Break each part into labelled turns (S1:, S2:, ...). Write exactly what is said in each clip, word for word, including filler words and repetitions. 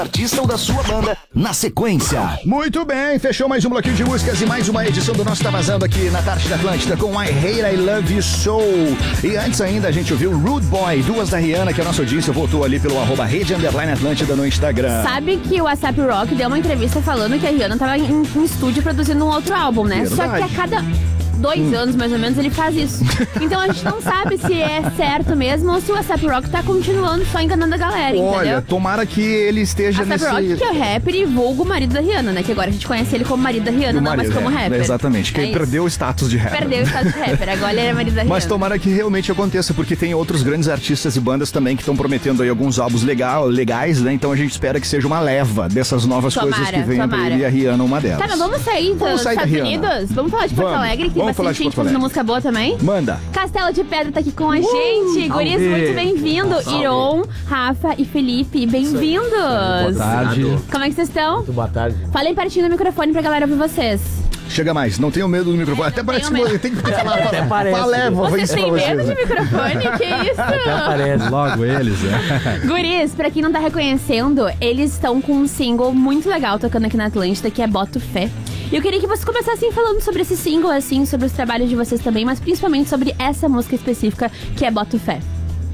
S1: artista ou da sua banda na sequência.
S2: Muito bem, fechou mais um bloquinho de músicas e mais uma edição do nosso Tá Vazando aqui na Tarde da Atlântida com I Hate I Love You So. E antes ainda a gente ouviu Rude Boy, duas da Rihanna, que a nossa audiência voltou ali pelo arroba Rede Underline Atlântida no Instagram.
S3: Sabe que o A$ap Rocky deu uma entrevista falando que a Rihanna tava em, em estúdio produzindo um outro álbum, né?
S2: Verdade.
S3: Só que a cada dois hum. anos, mais ou menos, ele faz isso. Então a gente não sabe se é certo mesmo ou se o A$ap Rocky tá continuando só enganando a galera,
S2: Olha,
S3: entendeu?
S2: tomara que ele esteja
S3: A$ap
S2: nesse...
S3: Rocky, que é rapper e vulgo marido da Rihanna, né? Que agora a gente conhece ele como marido da Rihanna, não
S2: marido,
S3: mas como
S2: é,
S3: rapper.
S2: Exatamente, que
S3: é
S2: ele perdeu o status de rapper.
S3: Perdeu o status de rapper, agora ele é marido da Rihanna.
S2: Mas tomara que realmente aconteça, porque tem outros grandes artistas e bandas também que estão prometendo aí alguns álbuns legal, legais, né? Então a gente espera que seja uma leva dessas novas
S3: tomara,
S2: coisas que venham
S3: tomara.
S2: pra ele, e a Rihanna uma delas.
S3: Tá, mas vamos sair então dos Estados Unidos? Vamos falar de Porto
S2: Vamos.
S3: Alegre, que tem
S2: Vamos falar de
S3: bastante gente
S2: Porto
S3: fazendo
S2: Alegre.
S3: música boa também.
S2: Manda.
S3: Castelo de Pedra tá aqui com a uh, gente. Guris, muito bem-vindo. Iron, Rafa e Felipe, bem-vindos.
S4: Boa tarde.
S3: Como é que vocês estão?
S4: Muito boa tarde.
S3: Falem pertinho do microfone pra galera ouvir vocês.
S2: Chega mais, não tenho medo do microfone.
S3: É,
S2: Até
S3: não
S2: parece que
S3: tenho
S2: eu tenho que falar.
S4: Até parece.
S2: Falé, vou
S3: Vocês
S2: isso pra
S3: têm medo
S2: vocês.
S3: de microfone? Que isso?
S4: Até parece.
S5: Logo eles, né?
S3: Guris, pra quem não tá reconhecendo, eles estão com um single muito legal tocando aqui na Atlântida, que é Boto Fé. E eu queria que vocês começassem falando sobre esse single, assim, sobre os trabalhos de vocês também, mas principalmente sobre essa música específica, que é Boto Fé.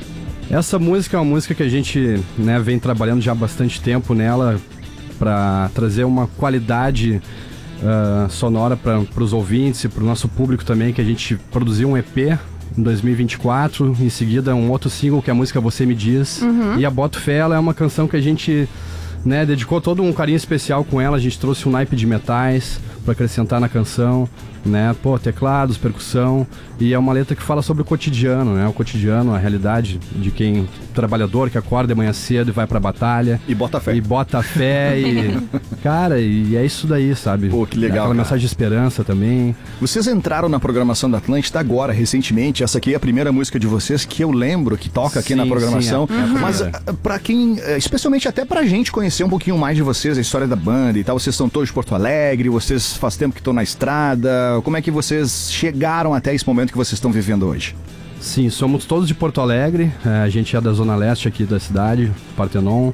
S5: Essa música é uma música que a gente, né, vem trabalhando já há bastante tempo nela pra trazer uma qualidade uh, sonora para os ouvintes e para o nosso público também, que a gente produziu um E P em dois mil e vinte e quatro, em seguida um outro single que é a música Você Me Diz. Uhum. E a Boto Fé, ela é uma canção que a gente, né, dedicou todo um carinho especial com ela. A gente trouxe um naipe de metais para acrescentar na canção, né, pô, teclados, percussão, e é uma letra que fala sobre o cotidiano, né, o cotidiano, a realidade de quem, trabalhador que acorda de manhã cedo e vai pra batalha.
S2: E bota fé.
S5: E bota fé e, cara, e é isso daí, sabe?
S2: Pô, que legal,
S5: aquela
S2: cara.
S5: mensagem de esperança também.
S2: Vocês entraram na programação da Atlântida agora, recentemente. Essa aqui é a primeira música de vocês que eu lembro que toca aqui
S5: Sim,
S2: na programação.
S5: sim, é. Uhum.
S2: Mas ah, pra quem, eh, especialmente até pra gente conhecer um pouquinho mais de vocês, a história da banda e tal. Vocês são todos de Porto Alegre, vocês faz tempo que estão na estrada. Como é que vocês chegaram até esse momento que vocês estão vivendo hoje?
S5: Sim, somos todos de Porto Alegre, é, a gente é da zona leste aqui da cidade, Partenon.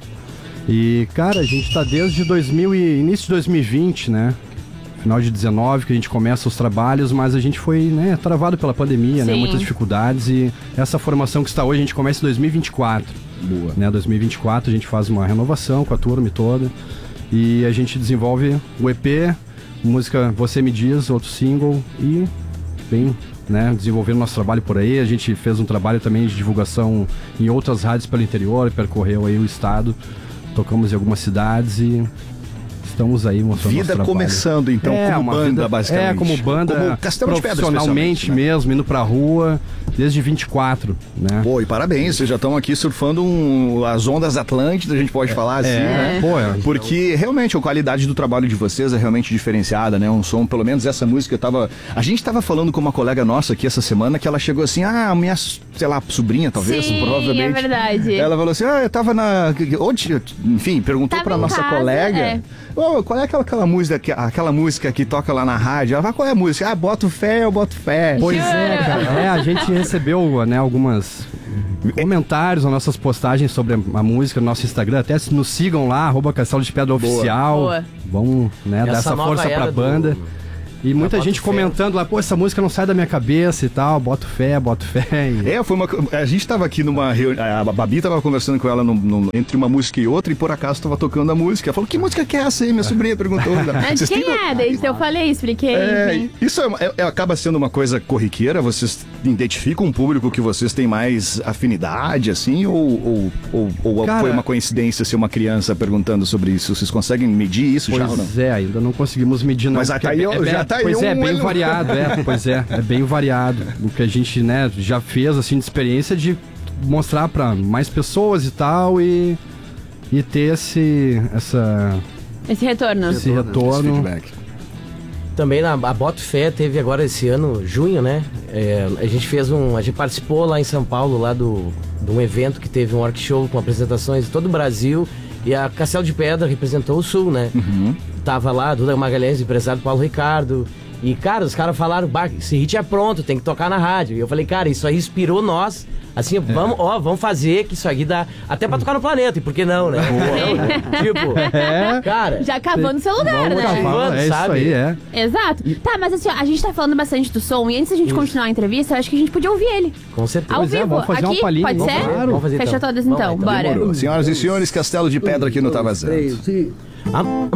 S5: E, cara, a gente tá desde dois mil e, início de dois mil e vinte, né? Final de dezenove que a gente começa os trabalhos, mas a gente foi, né, travado pela pandemia,
S3: Sim.
S5: né? Muitas dificuldades, e essa formação que está hoje a gente começa em dois mil e vinte e quatro.
S2: Boa.
S5: Né? dois mil e vinte e quatro a gente faz uma renovação com a turma toda e a gente desenvolve o E P, música Você Me Diz, outro single, e bem, né, desenvolvendo nosso trabalho por aí. A gente fez um trabalho também de divulgação em outras rádios pelo interior, percorreu aí o estado, tocamos em algumas cidades e estamos aí mostrando
S2: Vida
S5: nosso trabalho.
S2: começando então,
S5: É,
S2: como
S5: uma
S2: banda,
S5: vida-
S2: basicamente.
S5: É, como banda,
S2: Como Castelo de Pedra,
S5: profissionalmente
S2: especialmente, né?
S5: mesmo, indo pra rua desde vinte e quatro, né?
S2: Pô, e parabéns, vocês já estão aqui surfando um, as ondas Atlântidas, a gente pode falar assim, né?
S5: Pô, é.
S2: Porque realmente a qualidade do trabalho de vocês é realmente diferenciada, né? Um som, pelo menos essa música tava... A gente tava falando com uma colega nossa aqui essa semana que ela chegou assim, ah, minha, sei lá, sobrinha talvez,
S3: Sim,
S2: provavelmente.
S3: é verdade.
S2: Ela falou assim, ah, eu tava na... Onde? Enfim, perguntou
S3: Tava
S2: pra
S3: em
S2: nossa
S3: casa,
S2: colega,
S3: é.
S2: "Ô, qual é aquela, aquela música que, aquela música que toca lá na rádio? Ela fala, qual é a música? Ah, boto fé, eu boto fé.
S5: Pois é, cara. É, a gente recebeu, né, algumas comentários nas nossas postagens sobre a, a música no nosso Instagram. Até nos sigam lá, arroba Castelo de Pedra Oficial.
S3: Boa.
S5: Vamos, né, dar essa
S4: nova
S5: força
S4: era
S5: pra
S4: do-
S5: banda. E muita
S4: Boto
S5: gente
S4: Fé.
S5: comentando lá, pô, essa música não sai da minha cabeça e tal, boto fé, boto fé. E...
S2: É, foi uma. A gente tava aqui numa reunião. A Babi tava conversando com ela no- no- entre uma música e outra, e por acaso tava tocando a música. Ela falou, que música que é essa aí? Minha sobrinha perguntou.
S3: Mas
S2: Vocês
S3: quem
S2: têm-
S3: é? Daí eu falei, expliquei,
S2: É,
S3: enfim.
S2: isso é, uma- é- é- acaba sendo uma coisa corriqueira? Vocês identificam um público que vocês têm mais afinidade, assim? Ou, ou, ou, ou
S5: Cara,
S2: foi uma coincidência ser uma criança perguntando sobre isso? Vocês conseguem medir isso já ou não?
S5: Pois é, ainda não conseguimos medir não.
S2: Mas
S5: porque
S2: tá aí,
S5: é,
S2: ó,
S5: é,
S2: já tá aí
S5: Pois é,
S2: um
S5: bem
S2: olho-
S5: variado, é, pois é, é bem variado. O que a gente, né, já fez, assim, de experiência de mostrar pra mais pessoas e tal, e, e ter esse, essa,
S3: Esse retorno.
S5: esse
S2: Esse
S5: retorno.
S2: feedback.
S4: Também na a Boto Fé teve agora esse ano, junho, né? É, a gente fez um. A gente participou lá em São Paulo, lá do, de um evento que teve um workshop com apresentações de todo o Brasil. E a Castelo de Pedra representou o Sul, né?
S2: Uhum.
S4: Tava lá, Duda Magalhães, empresário Paulo Ricardo. E, cara, os caras falaram, bah, esse hit é pronto, tem que tocar na rádio. E eu falei, cara, isso aí inspirou nós Assim, vamos, ó, vamos fazer que isso aqui dá até pra tocar no planeta, e por que não, né? Tipo,
S5: É.
S4: cara...
S3: Já cavando seu lugar,
S5: Vamos
S3: né?
S5: cavar, é
S4: sabe?
S5: isso aí, é.
S3: Exato. Tá, mas assim, ó, a gente tá falando bastante do som, e antes da gente continuar a entrevista, eu acho que a gente podia ouvir ele.
S4: Com certeza.
S3: Ao
S5: Pois é,
S3: vivo,
S5: vamos fazer
S3: aqui,
S5: uma palhinha.
S3: pode
S5: Vamos
S3: ser?
S5: fazer.
S4: Vamos fazer
S3: Fecha
S4: então.
S3: todas
S4: Vamos
S3: então,
S4: lá, então.
S3: bora.
S2: Demorou. Senhoras e senhores, Castelo de Pedra aqui no Tá Vazando.
S4: A-